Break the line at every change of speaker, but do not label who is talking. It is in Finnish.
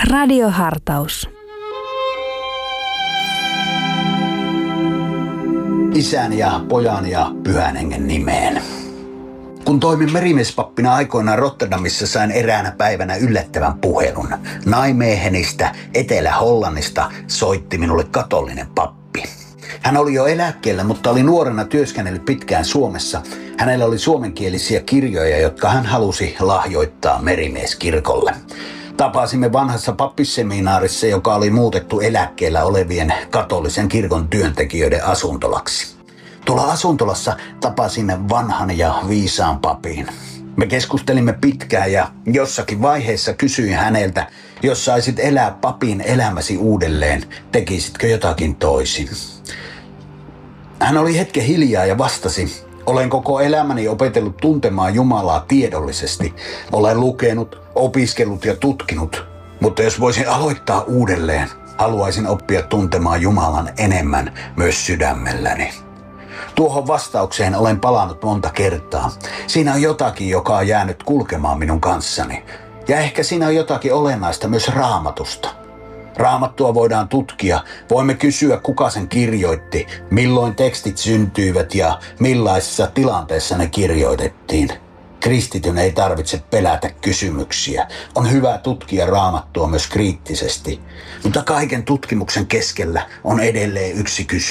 Radiohartaus.
Isän ja pojan ja pyhän hengen nimeen. Kun toimin merimiespappina aikoinaan Rotterdamissa, sain eräänä päivänä yllättävän puhelun. Nijmegenistä, Etelä-Hollannista, soitti minulle katolinen pappi. Hän oli jo eläkkeellä, mutta oli nuorena työskennellyt pitkään Suomessa. Hänellä oli suomenkielisiä kirjoja, jotka hän halusi lahjoittaa merimieskirkolle. Tapasimme vanhassa pappisseminaarissa, joka oli muutettu eläkkeellä olevien katolisen kirkon työntekijöiden asuntolaksi. Tuolla asuntolassa tapasimme vanhan ja viisaan papin. Me keskustelimme pitkään ja jossakin vaiheessa kysyin häneltä, jos saisit elää papin elämäsi uudelleen, tekisitkö jotakin toisin? Hän oli hetken hiljaa ja vastasi, olen koko elämäni opetellut tuntemaan Jumalaa tiedollisesti. Olen lukenut, opiskellut ja tutkinut, mutta jos voisin aloittaa uudelleen, haluaisin oppia tuntemaan Jumalan enemmän myös sydämelläni. Tuohon vastaukseen olen palannut monta kertaa. Siinä on jotakin, joka on jäänyt kulkemaan minun kanssani. Ja ehkä siinä on jotakin olennaista myös Raamatusta. Raamattua voidaan tutkia. Voimme kysyä, kuka sen kirjoitti, milloin tekstit syntyivät ja millaisessa tilanteessa ne kirjoitettiin. Kristityn ei tarvitse pelätä kysymyksiä. On hyvä tutkia Raamattua myös kriittisesti. Mutta kaiken tutkimuksen keskellä on edelleen yksi kysymys.